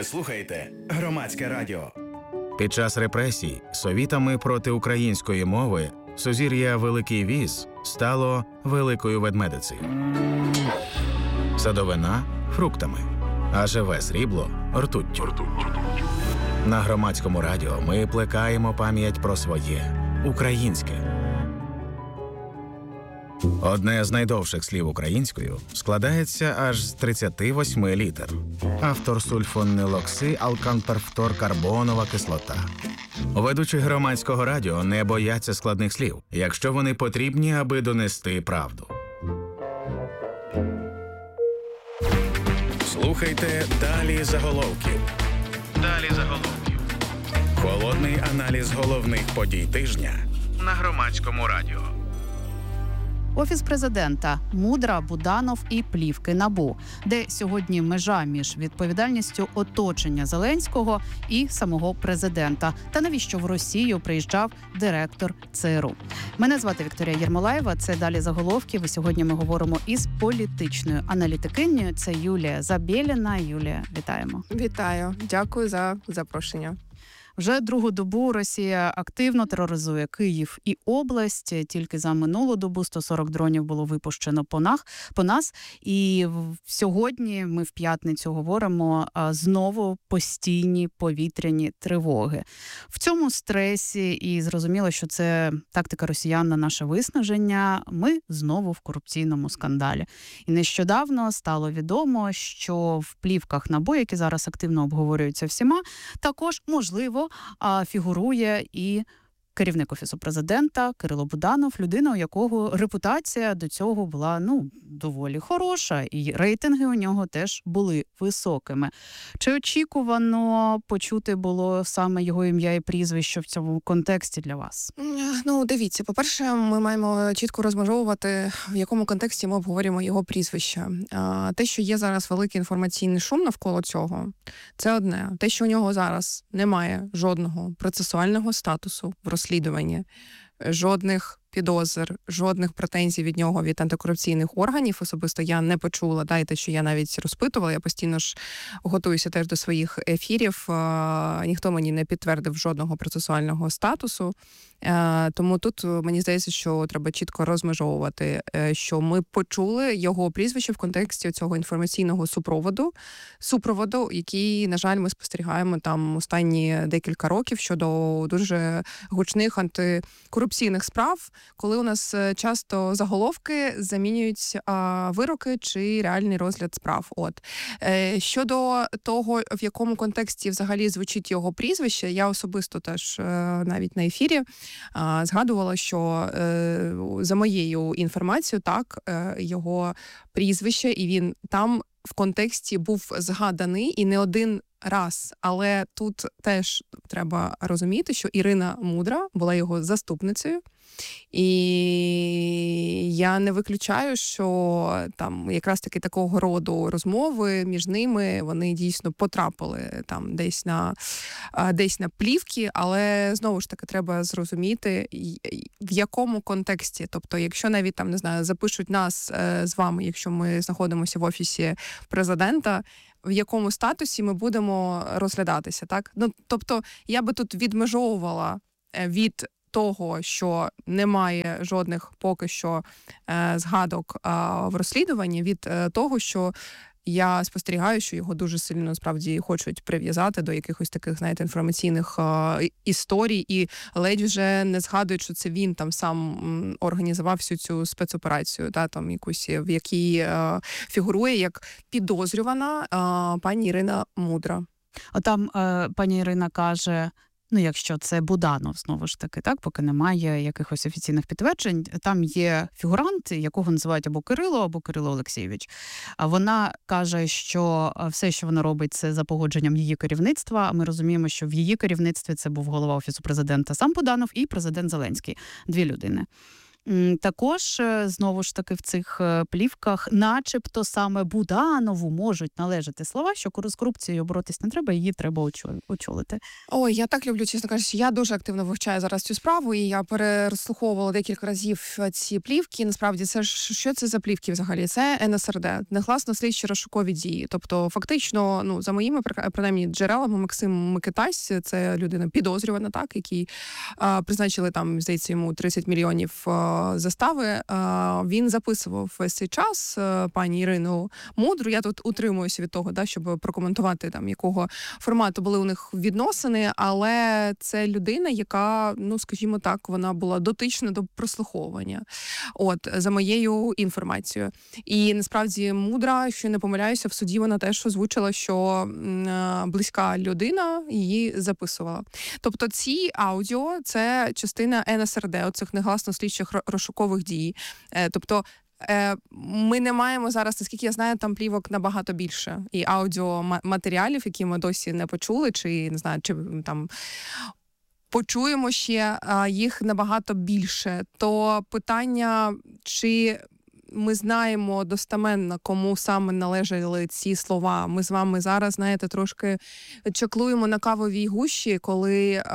Ви слухаєте Громадське радіо. Під час репресій совітами проти української мови сузір'я Великий Віз стало Великою Ведмедицею. Садовина – фруктами, а живе срібло – ртуттю. На Громадському радіо ми плекаємо пам'ять про своє – українське. Одне з найдовших слів українською складається аж з 38 літер. Автор сульфонилоксиалканперфторкарбонова кислота. Ведучі Громадського радіо не бояться складних слів, якщо вони потрібні, аби донести правду. Слухайте «Далі заголовків». Далі заголовків. Холодний аналіз головних подій тижня на Громадському радіо. Офіс президента, Мудра, Буданов і плівки НАБУ, де сьогодні межа між відповідальністю оточення Зеленського і самого президента. Та навіщо в Росію приїжджав директор ЦРУ. Мене звати Вікторія Єрмолаєва, це «Далі заголовків». І сьогодні ми говоримо із політичною аналітикинею. Це Юлія Забєліна. Юлія, вітаємо. Вітаю. Дякую за запрошення. Вже другу добу Росія активно тероризує Київ і область. Тільки за минулу добу 140 дронів було випущено по нас. І сьогодні ми в п'ятницю говоримо знову постійні повітряні тривоги. В цьому стресі, і зрозуміло, що це тактика росіян на наше виснаження, ми знову в корупційному скандалі. І нещодавно стало відомо, що в плівках НАБУ, які зараз активно обговорюються всіма, також, можливо, фігурує і керівник Офісу президента Кирило Буданов, людина, у якого репутація до цього була, доволі хороша, і рейтинги у нього теж були високими. Чи очікувано почути було саме його ім'я і прізвище в цьому контексті для вас? Дивіться, по-перше, ми маємо чітко розмежовувати, в якому контексті ми обговорюємо його прізвище. Те, що є зараз великий інформаційний шум навколо цього, це одне. Те, що у нього зараз немає жодного процесуального статусу в розслідуванні, жодних підозр, жодних претензій від нього, від антикорупційних органів. Особисто я не почула, те, що я навіть розпитувала, я постійно ж готуюся теж до своїх ефірів. Ніхто мені не підтвердив жодного процесуального статусу. Тому тут мені здається, що треба чітко розмежовувати, що ми почули його прізвище в контексті цього інформаційного супроводу, який, на жаль, ми спостерігаємо там останні декілька років щодо дуже гучних антикорупційних справ, коли у нас часто заголовки замінюють вироки чи реальний розгляд справ. Щодо того, в якому контексті взагалі звучить його прізвище, я особисто теж навіть на ефірі згадувала, що за моєю інформацією, його прізвище, і він там в контексті був згаданий і не один раз. Але тут теж треба розуміти, що Ірина Мудра була його заступницею. І я не виключаю, що там якраз таки такого роду розмови між ними, вони дійсно потрапили там десь на плівки, але знову ж таки треба зрозуміти, в якому контексті. Тобто, якщо навіть там, не знаю, запишуть нас з вами, якщо ми знаходимося в Офісі президента, в якому статусі ми будемо розглядатися, так? Тобто, я би тут відмежовувала від того, що немає жодних поки що згадок в розслідуванні, від того, що я спостерігаю, що його дуже сильно, насправді, хочуть прив'язати до якихось таких, інформаційних історій, і ледь вже не згадують, що це він там сам організував всю цю спецоперацію, там якусь, в якій фігурує як підозрювана пані Ірина Мудра. Там пані Ірина каже, якщо це Буданов, знову ж таки, поки немає якихось офіційних підтверджень, там є фігурант, якого називають або Кирило Олексійович. А вона каже, що все, що вона робить, це за погодженням її керівництва. Ми розуміємо, що в її керівництві це був голова Офісу президента сам Буданов і президент Зеленський. Дві людини. Також, знову ж таки, в цих плівках начебто саме Буданову можуть належати слова, що з корупцією боротись не треба, її треба очолити. Ой, я так люблю, чесно кажучи, я дуже активно вивчаю зараз цю справу, і я переслуховувала декілька разів ці плівки. Насправді, що це за плівки взагалі? Це НСРД, негласно слідчі розшукові дії. Тобто, фактично, за моїми, принаймні, джерелами, Максим Микитась, це людина підозрювана, так, який призначили там, здається, йому 30 мільйонів застави, він записував весь цей час пані Ірину Мудру. Я тут утримуюся від того, щоб прокоментувати, якого формату були у них відносини, але це людина, яка, скажімо так, вона була дотична до прослуховування. За моєю інформацією. І насправді Мудра, що не помиляюся, в суді вона теж озвучила, що близька людина її записувала. Тобто ці аудіо – це частина НСРД, оцих негласно слідчих розшукових дій. Тобто ми не маємо зараз, наскільки я знаю, там плівок набагато більше. І аудіоматеріалів, які ми досі не почули, чи не знаю, чи там почуємо ще, їх набагато більше. То питання, чи ми знаємо достеменно, кому саме належали ці слова. Ми з вами зараз, знаєте, трошки чаклуємо на кавовій гущі, коли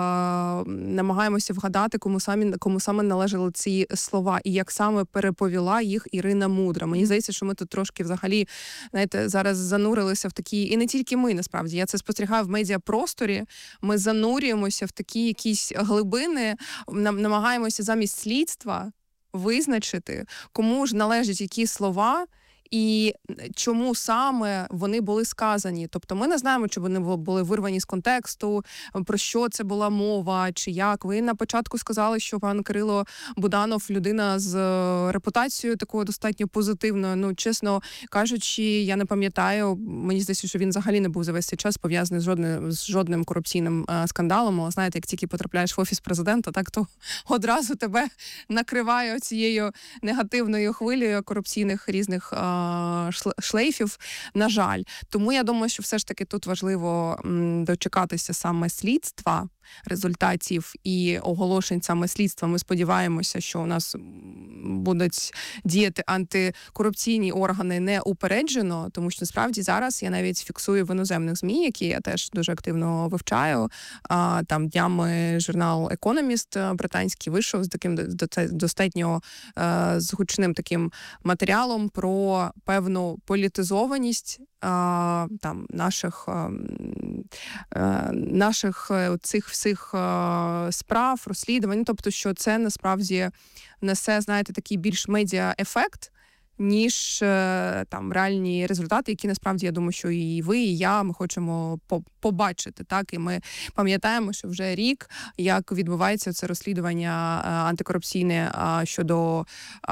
намагаємося вгадати, кому саме належали ці слова і як саме переповіла їх Ірина Мудра. Мені здається, що ми тут трошки взагалі, знаєте, зараз занурилися в такі, і не тільки ми, насправді, я це спостерігаю в медіапросторі, ми занурюємося в такі якісь глибини, намагаємося замість слідства визначити, кому ж належать які слова і чому саме вони були сказані. Тобто ми не знаємо, чи вони були вирвані з контексту, про що це була мова, чи як. Ви на початку сказали, що пан Кирило Буданов людина з репутацією такою достатньо позитивною. Чесно кажучи, я не пам'ятаю, мені здається, що він взагалі не був за весь цей час пов'язаний з жодним корупційним скандалом. Але знаєте, як тільки потрапляєш в офіс президента, так то одразу тебе накриває цією негативною хвилею корупційних різних шлейфів, на жаль. Тому я думаю, що все ж таки тут важливо дочекатися саме слідства, результатів і оголошень саме слідства. Ми сподіваємося, що у нас будуть діяти антикорупційні органи неупереджено, тому що насправді зараз я навіть фіксую в іноземних ЗМІ, які я теж дуже активно вивчаю. Там днями журнал «Економіст» британський вийшов з таким достатньо з гучним таким матеріалом про певну політизованість там наших цих всіх справ, розслідувань. Тобто, що це насправді несе, знаєте, такий більш медіа-ефект, ніж там реальні результати, які насправді, я думаю, що і ви, і я, ми хочемо побачити. Так? І ми пам'ятаємо, що вже рік, як відбувається це розслідування антикорупційне щодо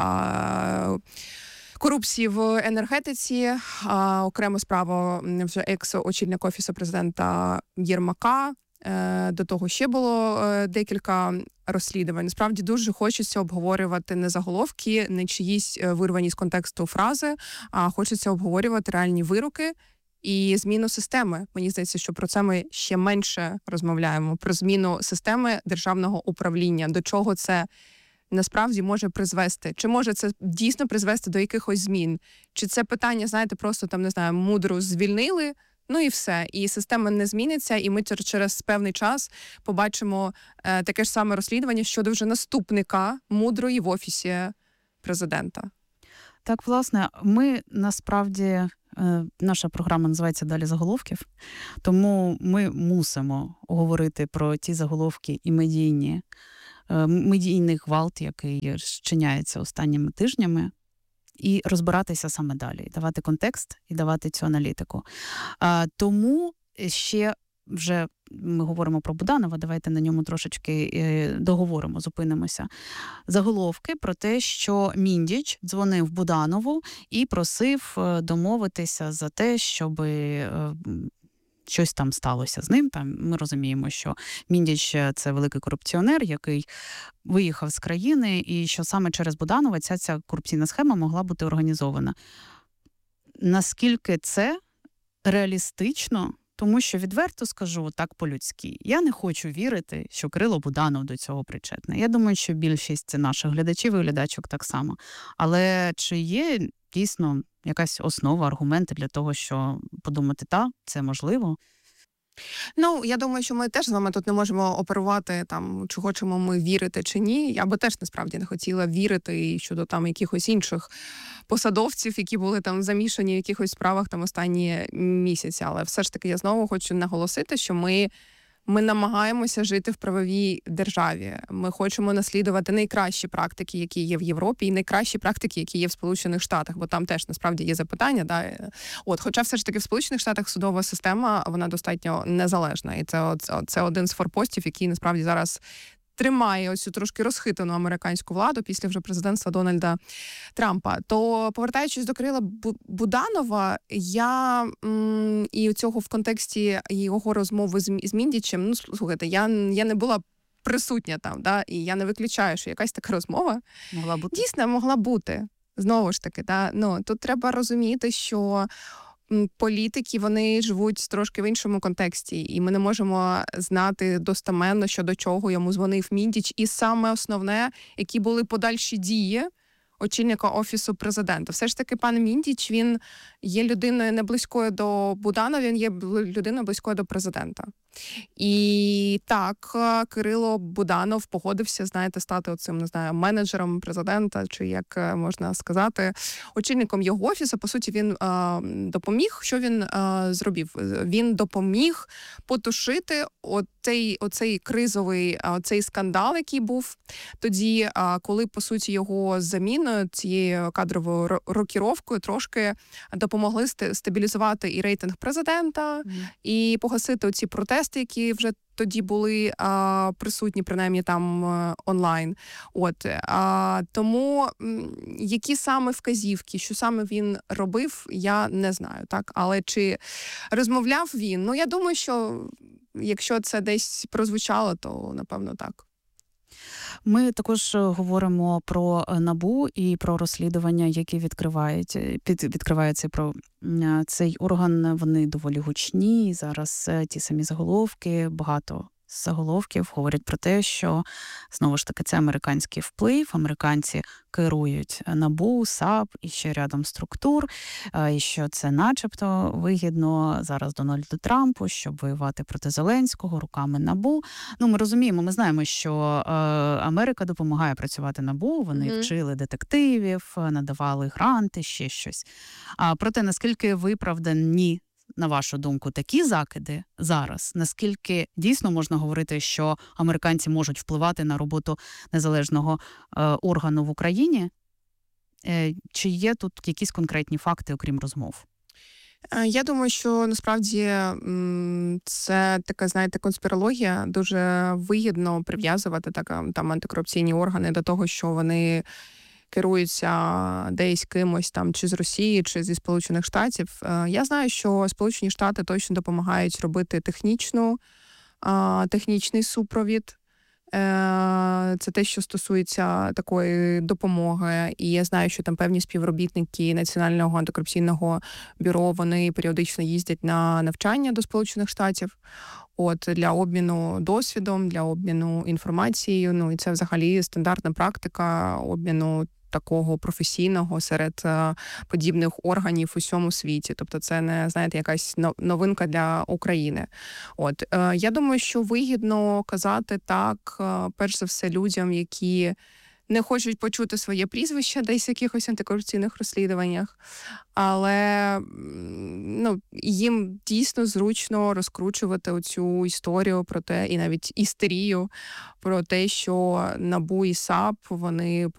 корупції в енергетиці, окрема справа вже екс-очільник Офісу президента Єрмака. До того ще було декілька розслідувань. Насправді дуже хочеться обговорювати не заголовки, не чиїсь вирвані з контексту фрази, а хочеться обговорювати реальні вироки і зміну системи. Мені здається, що про це ми ще менше розмовляємо. Про зміну системи державного управління. До чого це насправді може призвести? Чи може це дійсно призвести до якихось змін? Чи це питання, знаєте, просто там, не знаю, Мудру звільнили, і все. І система не зміниться, і ми через певний час побачимо таке ж саме розслідування щодо вже наступника Мудрої в Офісі президента. Так, власне, ми насправді, наша програма називається «Далі заголовків», тому ми мусимо говорити про ті заголовки і медійний гвалт, який зчиняється останніми тижнями, і розбиратися саме далі, давати контекст і давати цю аналітику. Тому ще вже ми говоримо про Буданова, давайте на ньому трошечки договоримо, зупинимося. Заголовки про те, що Міндіч дзвонив Буданову і просив домовитися за те, щоб щось там сталося з ним. Там ми розуміємо, що Міндіч – це великий корупціонер, який виїхав з країни, і що саме через Буданова ця корупційна схема могла бути організована. Наскільки це реалістично? Тому що, відверто скажу, так по-людськи, я не хочу вірити, що Кирило Буданов до цього причетний. Я думаю, що більшість наших глядачів і глядачок так само. Але чи є дійсно якась основа, аргументи для того, що подумати, це можливо? Ну, я думаю, що ми теж з вами тут не можемо оперувати там, чи хочемо ми вірити чи ні. Я би теж насправді не хотіла вірити і щодо там якихось інших посадовців, які були там замішані в якихось справах там останні місяці. Але все ж таки я знову хочу наголосити, що ми намагаємося жити в правовій державі. Ми хочемо наслідувати найкращі практики, які є в Європі, і найкращі практики, які є в Сполучених Штатах, бо там теж насправді є запитання. Да? Хоча все ж таки в Сполучених Штатах судова система, вона достатньо незалежна. І це один з форпостів, який насправді зараз тримає ось цю трошки розхитану американську владу після вже президентства Дональда Трампа. То, повертаючись до Кирила Буданова, я і цього в контексті його розмови з Міндічем, ну, слухайте, я не була присутня там, да, і я не виключаю, що якась така розмова дійсно могла бути. Знову ж таки, да, ну, тут треба розуміти, що політики, вони живуть трошки в іншому контексті, і ми не можемо знати достеменно, щодо чого йому дзвонив Міндіч. І саме основне, які були подальші дії очільника Офісу президента. Все ж таки, пан Міндіч, він є людиною не близькою до Буданова, він є людиною близькою до президента. І так, Кирило Буданов погодився, знаєте, стати оцим, не знаю, менеджером президента, чи як можна сказати, очільником його офісу. По суті, він допоміг. Що він зробив? Він допоміг потушити оцей кризовий оцей скандал, який був тоді, коли, по суті, його заміною, цією кадровою рокіровкою трошки допомогли стабілізувати і рейтинг президента, і погасити оці протести, які вже тоді були присутні, принаймні там онлайн. Тому які саме вказівки, що саме він робив, я не знаю. Так? Але чи розмовляв він? Ну, я думаю, що якщо це десь прозвучало, то, напевно, так. Ми також говоримо про НАБУ і про розслідування, які відкриваються про цей орган. Вони доволі гучні. Зараз ті самі заголовки, багато заголовків говорять про те, що, знову ж таки, це американський вплив, американці керують НАБУ, САП і ще рядом структур, і що це начебто вигідно зараз Дональду Трампу, щоб воювати проти Зеленського руками НАБУ. Ну, ми розуміємо, ми знаємо, що Америка допомагає працювати НАБУ, вони вчили детективів, надавали гранти, ще щось. Проте, наскільки виправдані, на вашу думку, такі закиди зараз? Наскільки дійсно можна говорити, що американці можуть впливати на роботу незалежного органу в Україні? Чи є тут якісь конкретні факти, окрім розмов? Я думаю, що насправді це така, знаєте, конспірологія. Дуже вигідно прив'язувати там антикорупційні органи до того, що вони керуються десь кимось там чи з Росії, чи зі Сполучених Штатів. Я знаю, що Сполучені Штати точно допомагають робити технічний супровід. Це те, що стосується такої допомоги. І я знаю, що там певні співробітники Національного антикорупційного бюро, вони періодично їздять на навчання до Сполучених Штатів. Для обміну досвідом, для обміну інформацією. Ну, і це взагалі стандартна практика обміну такого професійного серед подібних органів у всьому світі. Тобто це не, знаєте, якась новинка для України. Я думаю, що вигідно казати так, перш за все, людям, які не хочуть почути своє прізвище десь в якихось антикорупційних розслідуваннях, але їм дійсно зручно розкручувати оцю історію про те, і навіть істерію про те, що НАБУ і САП, вони